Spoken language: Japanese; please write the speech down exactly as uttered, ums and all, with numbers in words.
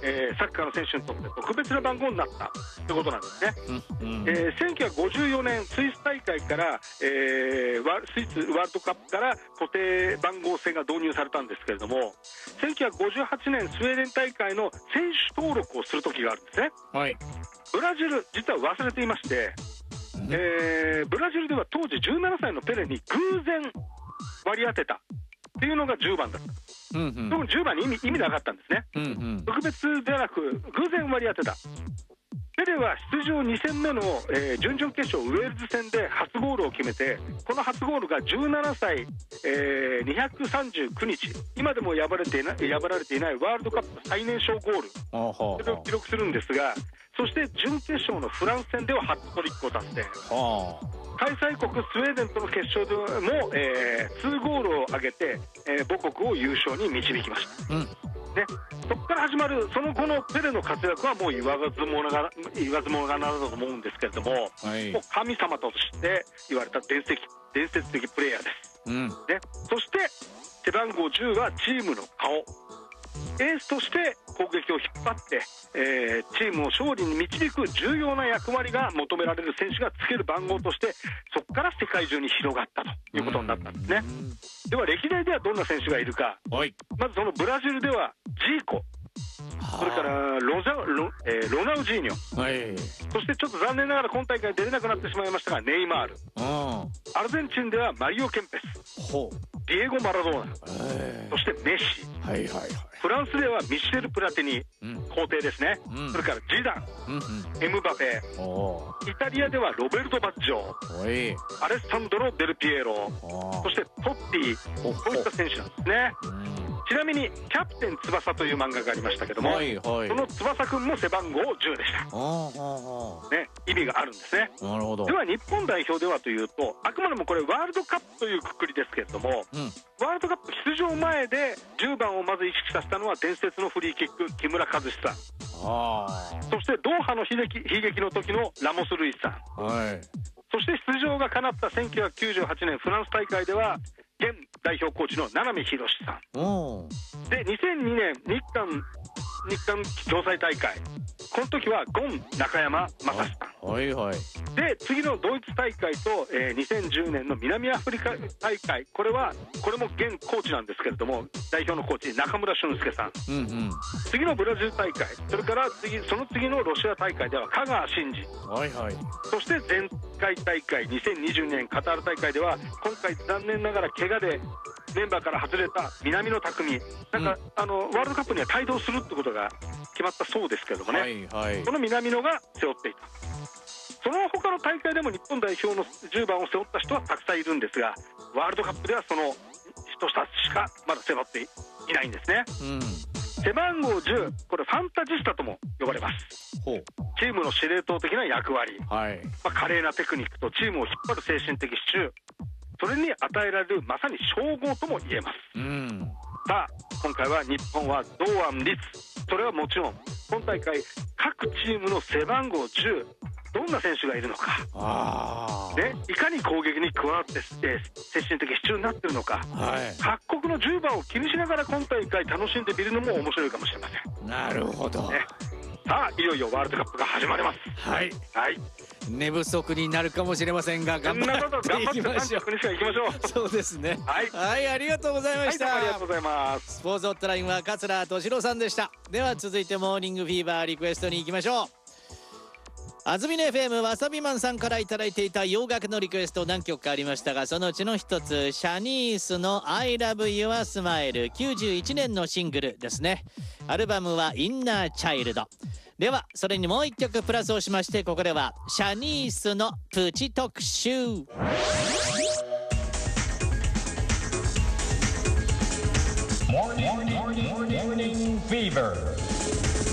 えー、サッカーの選手にとって特別な番号になったということなんですね、うんうん、えー、せんきゅうひゃくごじゅうよねんスイス大会から、えー、スイスワールドカップから固定番号制が導入されたんですけれども、せんきゅうひゃくごじゅうはちねんスウェーデン大会の選手登録をする時があるんですね、はい、ブラジル実は忘れていまして、うん、えー、ブラジルでは当時じゅうななさいのペレに偶然割り当てたっていうのがじゅうばんだった、うんうん、特にじゅうばんに意味、意味なかったんですね、うんうん、特別ではなく偶然割り当てた。ペレは出場に戦目の、えー、準々決勝ウェールズ戦で初ゴールを決めて、この初ゴールがじゅうななさい、えー、にひゃくさんじゅうくにち、今でも破れていない破られていないワールドカップ最年少ゴール、それを記録するんですが、そして準決勝のフランス戦ではハットトリックを達成。開催国スウェーデンとの決勝でも、えー、にゴールを挙げて、えー、母国を優勝に導きました、うんね、そこから始まるその後のペレの活躍はもう言わずものが言わずものがならだと思うんですけれども、はい、もう神様として言われた伝説伝説的プレーヤーです、うん、ね、そして背番号じゅうはチームの顔、エースとして攻撃を引っ張って、えー、チームを勝利に導く重要な役割が求められる選手がつける番号として、そこから世界中に広がったということになったんですね。では歴代ではどんな選手がいるか、はい、まずそのブラジルではジーコ、それからロザ ロ,、えー、ロナウジーニョ、はい、そしてちょっと残念ながら今大会出れなくなってしまいましたがネイマール、アルゼンチンではマリオ・ケンペス、ほう、ディエゴ・マラドーナ、そしてメッシ、はいはいはい、フランスではミシェル・プラティニ、うん、皇帝ですね、うん、それからジダン、うんうん、エムバペ、イタリアではロベルト・バッジョ、アレッサンドロ・デルピエロ、そしてトッティ、こういった選手なんですね。ちなみにキャプテン翼という漫画がありましたけども、はいはい、その翼くんも背番号じゅうでした、ね、意味があるんですね。なるほど。では日本代表ではというと、あくまでもこれワールドカップというくくりですけれども、うん、ワールドカップ出場前でじゅうばんをまず意識させたのは伝説のフリーキック木村和志さん、あ、そしてドーハの悲劇、悲劇の時のラモス・ルイスさん、はい、そして出場が叶ったせんきゅうひゃくきゅうじゅうはちねんフランス大会では現代表コーチの名波浩さんで、にせんにねん日韓日韓共催大会、この時はゴン中山雅史さん、はいはい、で次のドイツ大会と、えー、にせんじゅうねんの南アフリカ大会、これはこれも現コーチなんですけれども、代表のコーチ中村俊輔さん、うんうん、次のブラジル大会、それから次その次のロシア大会では香川真司、はいはい、そして前回大会にせんにじゅうねんカタール大会では今回残念ながら怪我でメンバーから外れた南野拓実、なんか、うん、あのワールドカップには帯同するってことが決まったそうですけれどもね、はいはい、この南野が背負っていた。その他の大会でも日本代表のじゅうばんを背負った人はたくさんいるんですが、ワールドカップではその人たちしかまだ背負っていないんですね、うん、背番号じゅう、これファンタジスタとも呼ばれます。ほう、チームの司令塔的な役割、はい、まあ、華麗なテクニックとチームを引っ張る精神的支柱、それに与えられるまさに称号とも言えます、うん、さあ今回は日本は堂安律、それはもちろん今大会各チームの背番号じゅう、どんな選手がいるのか、あ、ね、いかに攻撃に加わって、えー、精神的支柱になっているのか、はい、各国のじゅうばんを気にしながら今大会楽しんでみるのも面白いかもしれません。なるほど、ね、さあいよいよワールドカップが始まります。はい、はい、寝不足になるかもしれませんが頑張っていきましょう。そうですね、はい、はい、ありがとうございました、はい、ありがとうございます。スポーツホットラインは桂敏郎さんでした。では続いてモーニングフィーバーリクエストに行きましょう。安住の エフエム わさびマンさんからいただいていた洋楽のリクエスト何曲かありましたが、そのうちの一つシャニースの I Love Your Smile、 きゅうじゅういちねんのシングルですね。アルバムはインナーチャイルドでは、それにもう一曲プラスをしまして、ここではシャニースのプチ特集。モーニングフィーバー